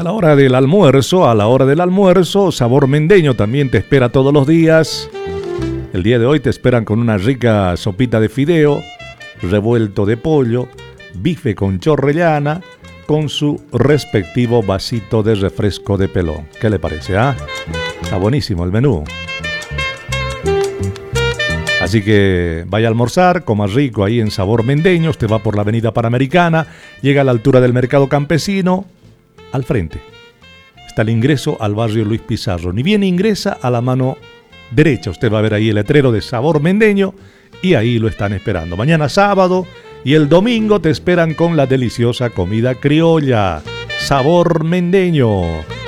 a la hora del almuerzo, Sabor Mendeño también te espera todos los días. El día de hoy te esperan con una rica sopita de fideo, revuelto de pollo, bife con chorrellana, con su respectivo vasito de refresco de pelón. ¿Qué le parece, ah? Está buenísimo el menú. Así que vaya a almorzar, coma rico ahí en Sabor Mendeño. Usted va por la avenida Panamericana, llega a la altura del Mercado Campesino, al frente está el ingreso al barrio Luis Pizarro. Ni bien ingresa, a la mano derecha usted va a ver ahí el letrero de Sabor Mendeño y ahí lo están esperando. Mañana sábado y el domingo te esperan con la deliciosa comida criolla. Sabor Mendeño.